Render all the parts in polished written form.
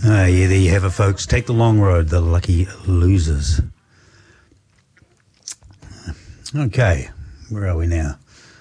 Yeah, there you have it, folks. Take the long road, the lucky losers. Okay, where are we now?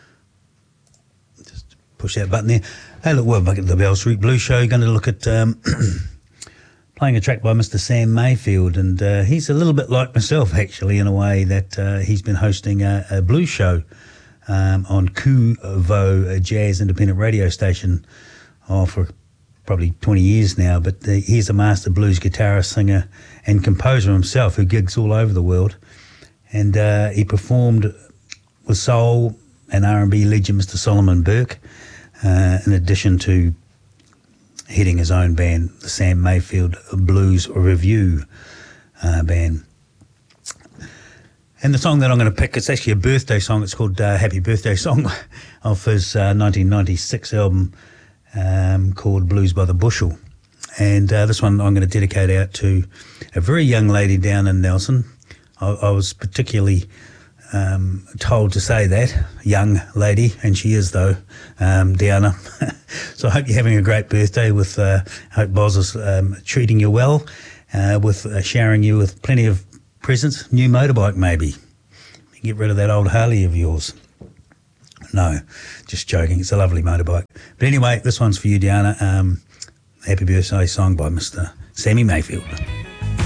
Just push that button there. Hey, look, we're back at the Bell Street Blues Show. Going to look at playing a track by Mr. Sam Mayfield, and he's a little bit like myself, actually, in a way that he's been hosting a blues show on Kuvo Jazz Independent Radio Station for probably 20 years now, but he's a master blues guitarist, singer and composer himself who gigs all over the world, and he performed with soul and R&B legend Mr. Solomon Burke, in addition to heading his own band, the Sam Mayfield Blues Review band. And the song that I'm going to pick, it's actually a birthday song. It's called Happy Birthday Song off his 1996 album called Blues by the Bushel. And this one I'm going to dedicate out to a very young lady down in Nelson. I was particularly told to say that, young lady, and she is though, Diana. So I hope you're having a great birthday with, I hope Boz is treating you well, with showering you with plenty of presents, new motorbike maybe. Get rid of that old Harley of yours. No, just joking. It's a lovely motorbike. But anyway, this one's for you, Diana. Happy birthday song by Mr. Sammy Mayfield.